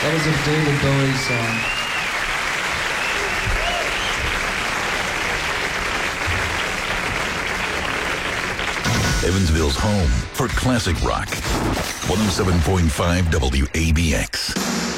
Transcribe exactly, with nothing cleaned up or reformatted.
That was a David Bowie song. Evansville's home for classic rock. one oh seven point five W A B X.